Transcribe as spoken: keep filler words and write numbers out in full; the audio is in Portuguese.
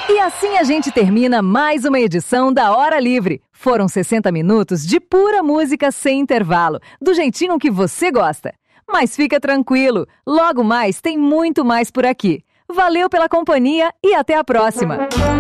E assim a gente termina mais uma edição da Hora Livre. Foram sessenta minutos de pura música sem intervalo, do jeitinho que você gosta. Mas fica tranquilo, logo mais tem muito mais por aqui. Valeu pela companhia e até a próxima!